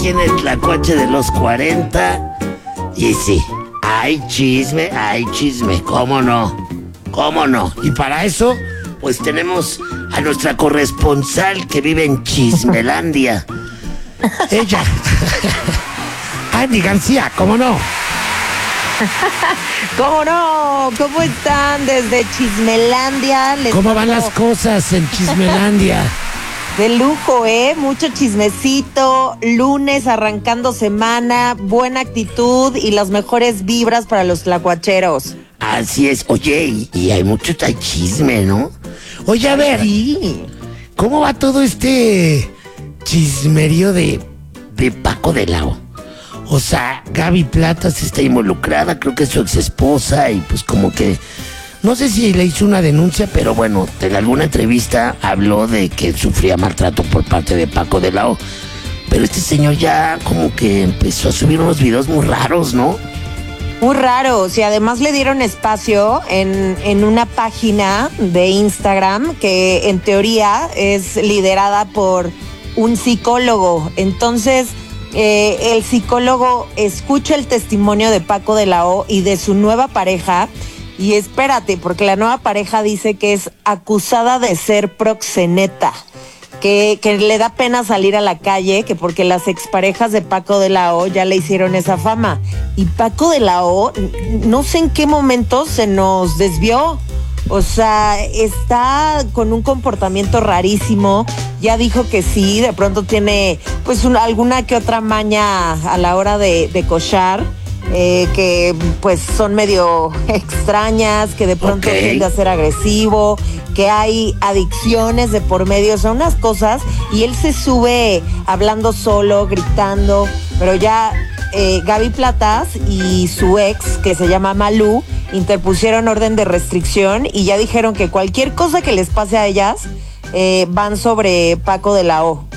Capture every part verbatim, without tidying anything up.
aquí en el Tlacuache de los cuarenta. Y sí, hay chisme, hay chisme, ¿cómo no? ¿Cómo no? Y para eso, pues tenemos a nuestra corresponsal que vive en Chismelandia. Ella, Andy García, ¿cómo no? ¿Cómo no? ¿Cómo están desde Chismelandia? Les ¿Cómo van las cosas en Chismelandia? De lujo, ¿eh? Mucho chismecito, lunes arrancando semana, buena actitud y las mejores vibras para los tlacuacheros. Así es. Oye, y, y hay mucho hay chisme, ¿no? Oye, a ver, Sí. ¿cómo va todo este chismerío de, de Paco de Lao? O sea, Gaby Platas está involucrada, creo que es su ex esposa, y pues como que, no sé si le hizo una denuncia, pero bueno, en alguna entrevista habló de que sufría maltrato por parte de Paco de Lao. Pero este señor ya como que empezó a subir unos videos muy raros, ¿no? Muy raro, y además le dieron espacio en, en una página de Instagram que en teoría es liderada por un psicólogo. Entonces, eh, el psicólogo escucha el testimonio de Paco de Lao y de su nueva pareja. Y espérate, porque la nueva pareja dice que es acusada de ser proxeneta, que, que le da pena salir a la calle, que porque las exparejas de Paco de Lao ya le hicieron esa fama. Y Paco de Lao, no sé en qué momento se nos desvió. O sea, está con un comportamiento rarísimo. Ya dijo que sí, de pronto tiene pues una, alguna que otra maña a la hora de, de cochar. Eh, que pues son medio extrañas, que de pronto Okay. tiende a ser agresivo, que hay adicciones de por medio, son unas cosas, y él se sube hablando solo, gritando, pero ya eh, Gaby Platas y su ex, que se llama Malú, interpusieron orden de restricción y ya dijeron que cualquier cosa que les pase a ellas eh, van sobre Paco de Lao.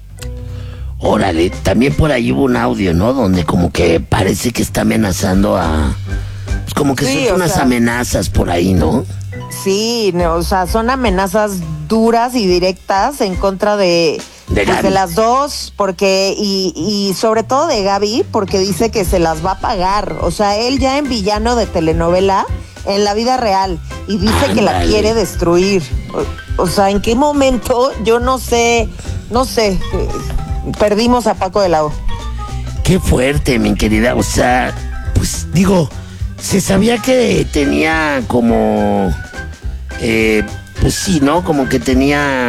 Órale, también por ahí hubo un audio, ¿no? Donde como que parece que está amenazando a... Pues como que Sí, son o unas sea, amenazas por ahí, ¿no? Sí, no, o sea, son amenazas duras y directas en contra de, De pues, Gaby. de las dos, porque, y, y sobre todo de Gaby, porque dice que se las va a pagar. O sea, él ya en villano de telenovela, en la vida real, y dice que la Ándale. quiere destruir. O, o sea, ¿en qué momento? Yo no sé, no sé, eh, perdimos a Paco de Lao. Qué fuerte, mi querida. O sea, pues digo, se sabía que tenía como... Eh, pues sí, ¿no? Como que tenía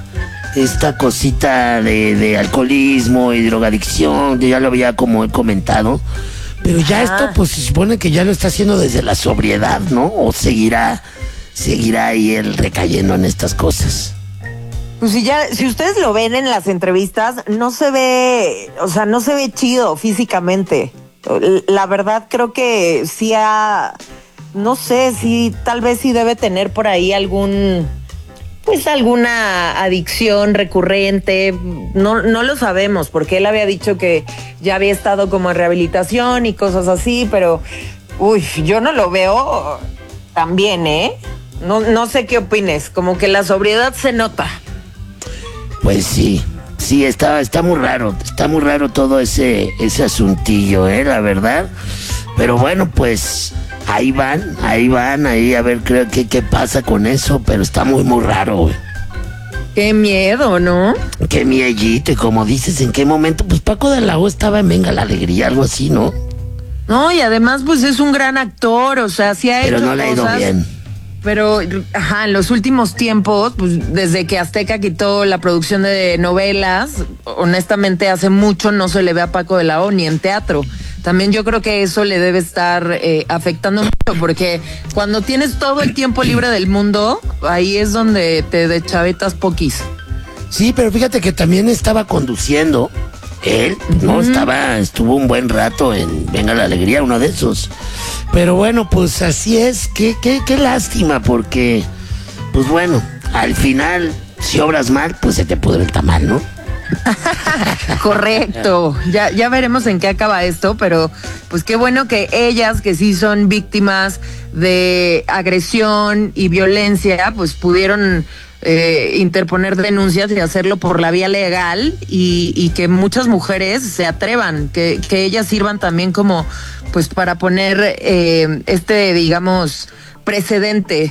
esta cosita de, de alcoholismo y drogadicción, que ya lo había como he comentado. Pero ya Ajá. esto, pues se supone que ya lo está haciendo desde la sobriedad, ¿no? O seguirá, seguirá ahí él recayendo en estas cosas. Pues si ya, si ustedes lo ven en las entrevistas, no se ve, o sea, no se ve chido físicamente. La verdad creo que sí ha, no sé, sí, tal vez sí debe tener por ahí algún, pues alguna adicción recurrente. No, no lo sabemos, porque él había dicho que ya había estado como en rehabilitación y cosas así, pero, uy, yo no lo veo tan bien, ¿eh? No, no sé qué opines, como que la sobriedad se nota. Pues sí, sí, está, está muy raro, está muy raro todo ese, ese asuntillo, ¿eh? La verdad. Pero bueno, pues ahí van, ahí van, ahí a ver creo que qué pasa con eso, pero está muy, muy raro, güey. Qué miedo, ¿no? Qué miellito, y como dices, ¿en qué momento? Pues Paco de la O estaba en Venga la Alegría, algo así, ¿no? No, y además pues es un gran actor, o sea, sí ha Pero hecho no le ha ido cosas, bien. pero ajá, en los últimos tiempos, pues desde que Azteca quitó la producción de novelas, honestamente hace mucho no se le ve a Paco de la O ni en teatro. También yo creo que eso le debe estar eh, afectando mucho, porque cuando tienes todo el tiempo libre del mundo, ahí es donde te deschavetas poquis. Sí, pero fíjate que también estaba conduciendo. Él, ¿no? Estaba, estuvo un buen rato en Venga la Alegría, uno de esos. Pero bueno, pues así es, qué, qué, qué lástima, porque, pues bueno, al final, si obras mal, pues se te pudre el tamal, ¿no? Correcto, ya, ya veremos en qué acaba esto, pero pues qué bueno que ellas, que sí son víctimas de agresión y violencia, pues pudieron eh, interponer denuncias y hacerlo por la vía legal y, y que muchas mujeres se atrevan, que, que ellas sirvan también como pues para poner eh, este, digamos, precedente.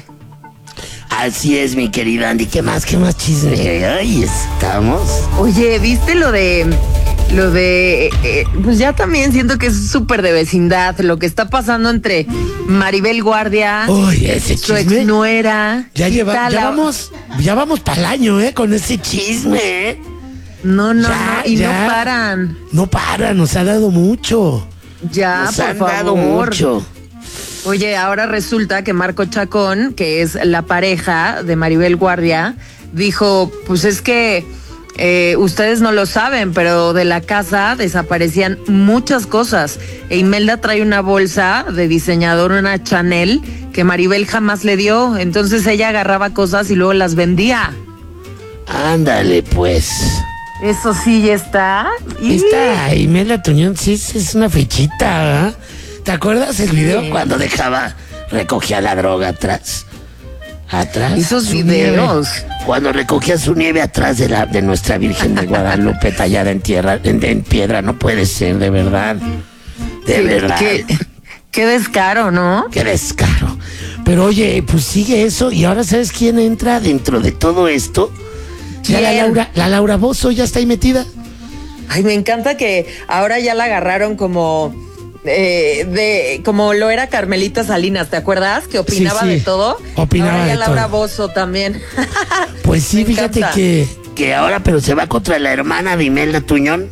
Así es, mi querida Andy. ¿Qué más, qué más chisme? Ay, estamos. Oye, ¿viste lo de... Lo de, eh, pues ya también siento que es súper de vecindad, lo que está pasando entre Maribel Guardia, Uy, ese su chisme. exnuera. Ya, lleva, tal, ya la- vamos, ya vamos para el año, ¿eh? Con ese chisme, ¿eh? No, no, Ya, no, y ya. no paran. No para, nos ha dado mucho. Ya, nos por han favor. dado mucho. Oye, ahora resulta que Marco Chacón, que es la pareja de Maribel Guardia, dijo, pues es que eh, ustedes no lo saben, pero de la casa desaparecían muchas cosas. E Imelda trae una bolsa de diseñador, una Chanel, que Maribel jamás le dio. Entonces ella agarraba cosas y luego las vendía. Ándale, pues. Eso sí ya está. Y- Esta Imelda Tuñón sí es, es una fichita, ¿eh? ¿Te acuerdas el video Sí. cuando dejaba, recogía la droga atrás? Atrás. Esos su videos. nieve. Cuando recogía su nieve atrás de la de nuestra Virgen de Guadalupe tallada en tierra, en, en piedra, no puede ser, de verdad. De Sí, verdad. Qué, qué descaro, ¿no? Qué descaro. Pero oye, pues sigue eso y ahora ¿sabes quién entra dentro de todo esto? Ya la ¿Quién? Laura, la Laura Bozzo ya está ahí metida. Ay, me encanta que ahora ya la agarraron como eh, de como lo era Carmelita Salinas, ¿te acuerdas? Que opinaba Sí, sí. de todo. Opinaba ahora ya de Laura todo. Bozzo también. Pues sí, Me fíjate encanta. que, que ahora, pero se va contra la hermana de Imelda Tuñón.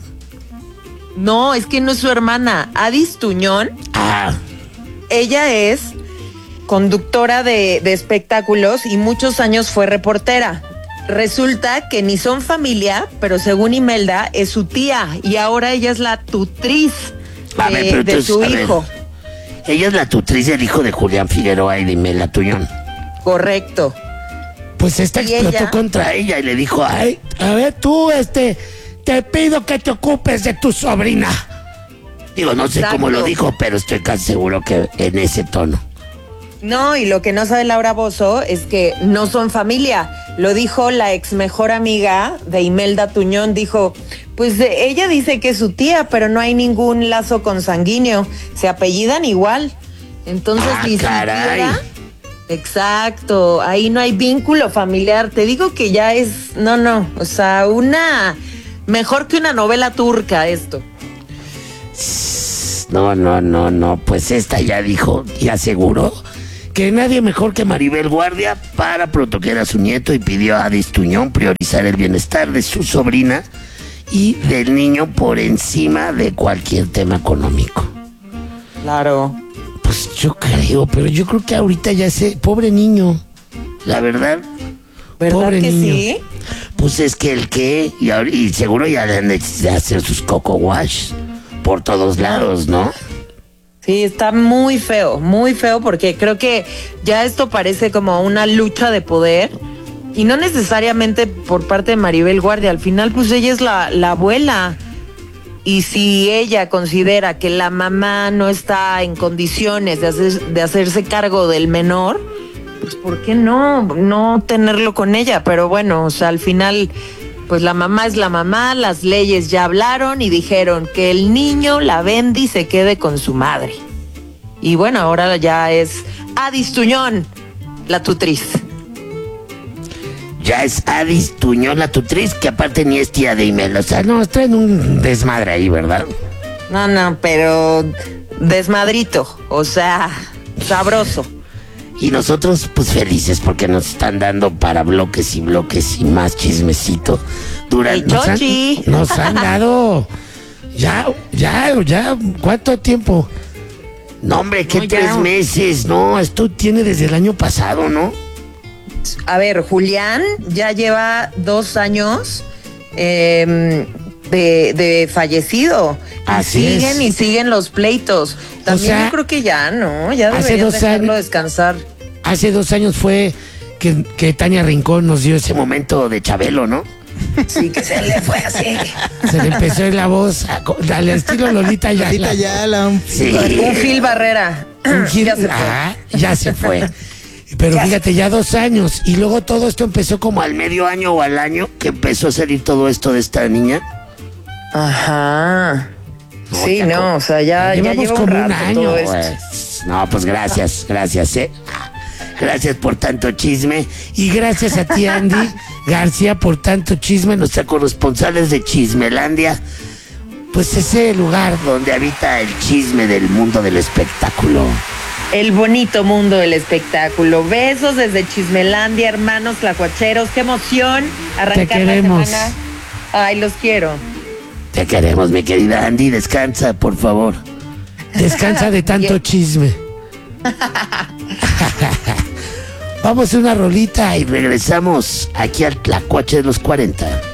No, es que no es su hermana. Adis Tuñón, Ah, ella es conductora de, de espectáculos y muchos años fue reportera. Resulta que ni son familia, pero según Imelda es su tía y ahora ella es la tutriz A de, ver, pero de entonces, su a ver. hijo. ella es la tutriz del hijo de Julián Figueroa y de Imelda Tuñón. Correcto. Pues esta ¿Y explotó ella? contra ella y le dijo, ay, a ver tú, este, te pido que te ocupes de tu sobrina. Digo, no sé Exacto. cómo lo dijo, pero estoy casi seguro que en ese tono. No, y lo que no sabe Laura Bozzo es que no son familia. Lo dijo la ex mejor amiga de Imelda Tuñón. Dijo, pues eh, ella dice que es su tía, pero no hay ningún lazo consanguíneo. Se apellidan igual. Entonces, Ah, ni caray. siquiera... Exacto, ahí no hay vínculo familiar. Te digo que ya es... No, no, o sea, una... Mejor que una novela turca esto. No, no, no, no, pues esta ya dijo y aseguró que nadie mejor que Maribel Guardia para proteger a su nieto y pidió a Adis Tuñón priorizar el bienestar de su sobrina y del niño por encima de cualquier tema económico. Claro. Pues yo creo, pero yo creo que ahorita ya ese pobre niño, la verdad, ¿Verdad pobre que niño. sí? Pues es que el que, y, ahora- y seguro ya le han de de hacer sus coco wash por todos lados, ¿no? Sí, está muy feo, muy feo porque creo que ya esto parece como una lucha de poder y no necesariamente por parte de Maribel Guardia. Al final, pues ella es la, la abuela. Y si ella considera que la mamá no está en condiciones de, hacer, de hacerse cargo del menor, pues ¿por qué no? No tenerlo con ella. Pero bueno, o sea, al final, pues la mamá es la mamá, las leyes ya hablaron y dijeron que el niño la vende y se quede con su madre. Y bueno, ahora ya es Adis Tuñón, la tutriz. Ya es Adis Tuñón, la tutriz, que aparte ni es tía de Imelda. O sea, no, traen un desmadre ahí, ¿verdad? No, no, pero desmadrito, o sea, sabroso. Y nosotros, pues felices, porque nos están dando para bloques y bloques y más chismecito. Dura, El nos, han, chochi. nos han dado. Ya, ya, ya, ¿cuánto tiempo? No, hombre, ¿qué No, ya. tres meses? No, esto tiene desde el año pasado, ¿no? A ver, Julián ya lleva dos años eh, de, de fallecido. Y Así siguen es. y siguen los pleitos. También sea, yo creo que ya, ¿no? Ya hace deberían dos dejarlo años- descansar. Hace dos años fue que, que Tania Rincón nos dio ese momento de Chabelo, ¿no? Sí, que se le fue así. Se le empezó en la voz a co- al estilo Lolita Yala. Ahorita ya la... Sí. Un Phil Barrera. Un giro- Ya se fue. Ah, ya se fue. Pero fíjate, ya dos años. Y luego todo esto empezó como al medio año o al año que empezó a salir todo esto de esta niña. Ajá. No, sí, ya no, como- o sea, ya, ya Llevamos lleva un como rato un año, todo esto. pues. No, pues gracias, gracias, eh. Gracias por tanto chisme. Y gracias a ti, Andy García, por tanto chisme, nuestra corresponsal es de Chismelandia. Pues ese lugar donde habita el chisme del mundo del espectáculo. El bonito mundo del espectáculo. Besos desde Chismelandia, hermanos tlacuacheros. Qué emoción arrancar Te queremos. la semana. Ay, los quiero. Te queremos, mi querida Andy. Descansa, por favor. Descansa de tanto chisme. Vamos a una rolita y regresamos aquí al Tlacuache de los cuarenta.